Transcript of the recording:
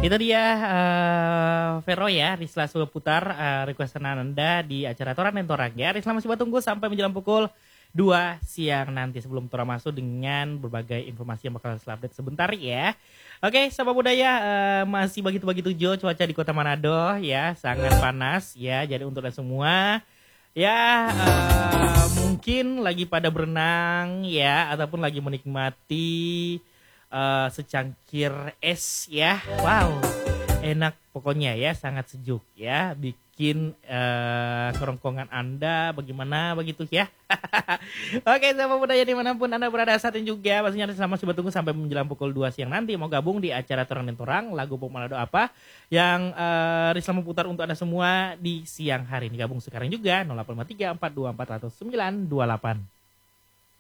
Itu dia Vero ya, Risla Putar requestan Anda di acara Toran dan Torang ya. Risla masih tunggu sampai menjelang pukul 2 siang nanti sebelum Tora masuk dengan berbagai informasi yang bakal saya update sebentar ya. Oke, sahabat budaya masih begitu-begitu Jo cuaca di Kota Manado ya, sangat panas ya. Jadi untuk Anda semua ya mungkin lagi pada berenang ya ataupun lagi menikmati secangkir es ya. Wow, enak pokoknya ya, sangat sejuk ya. Bikin kerongkongan Anda bagaimana begitu ya. Oke, sahabat budaya dimanapun Anda berada saat ini juga pastinya selama coba tunggu sampai menjelang pukul 2 siang nanti mau gabung di acara Torang dan Torang lagu Pop Manado apa yang Risla memutar untuk Anda semua di siang hari ini. Gabung sekarang juga 0853 424 928.